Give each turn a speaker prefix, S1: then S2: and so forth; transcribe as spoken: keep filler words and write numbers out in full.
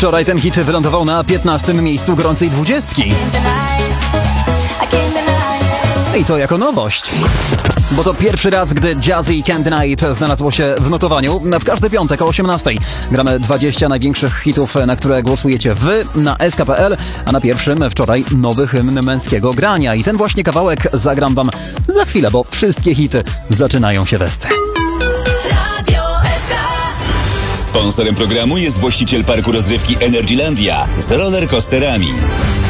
S1: Wczoraj ten hit wylądował na piętnastym miejscu gorącej dwudziestki. I to jako nowość. Bo to pierwszy raz, gdy Jazzy Can't Deny znalazło się w notowaniu. W każdy piątek o osiemnastej gramy dwadzieścia największych hitów, na które głosujecie wy na S K kropka P L, a na pierwszym wczoraj nowy hymn męskiego grania. I ten właśnie kawałek zagram wam za chwilę, bo wszystkie hity zaczynają się w S C.
S2: Sponsorem programu jest właściciel parku rozrywki Energylandia z rollercoasterami.